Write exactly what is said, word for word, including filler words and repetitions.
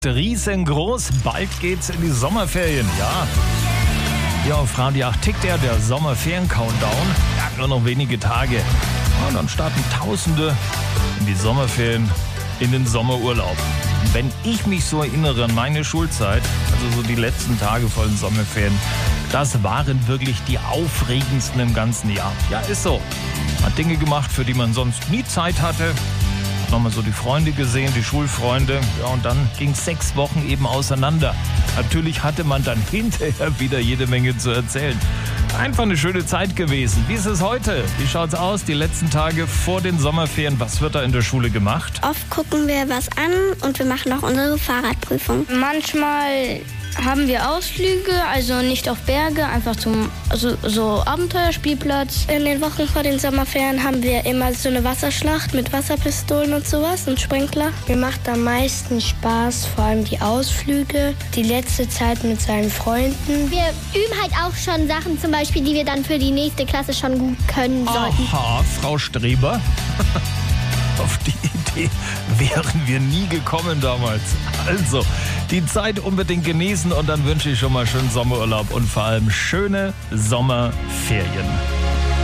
Riesengroß, bald geht's in die Sommerferien, ja. Hier auf Radio acht tickt er, der Sommerferien-Countdown. Ja, nur noch wenige Tage. Und dann starten Tausende in die Sommerferien, in den Sommerurlaub. Wenn ich mich so erinnere an meine Schulzeit, also so die letzten Tage vor den Sommerferien, das waren wirklich die aufregendsten im ganzen Jahr. Ja, ist so. Hat Dinge gemacht, für die man sonst nie Zeit hatte. Nochmal so die Freunde gesehen, die Schulfreunde. Ja, und dann ging es sechs Wochen eben auseinander. Natürlich hatte man dann hinterher wieder jede Menge zu erzählen. Einfach eine schöne Zeit gewesen. Wie ist es heute? Wie schaut's aus? Die letzten Tage vor den Sommerferien. Was wird da in der Schule gemacht? Oft gucken wir was an und wir machen auch unsere Fahrradprüfung. Manchmal haben wir Ausflüge, also nicht auf Berge, einfach zum also, so Abenteuerspielplatz. In den Wochen vor den Sommerferien haben wir immer so eine Wasserschlacht mit Wasserpistolen und sowas und Sprinkler. Mir macht am meisten Spaß, vor allem die Ausflüge, die letzte Zeit mit seinen Freunden. Wir üben halt auch schon Sachen, zum Beispiel, die wir dann für die nächste Klasse schon gut können sollten. Aha, Frau Streber. Auf die Idee wären wir nie gekommen damals. Also, die Zeit unbedingt genießen und dann wünsche ich schon mal schönen Sommerurlaub und vor allem schöne Sommerferien.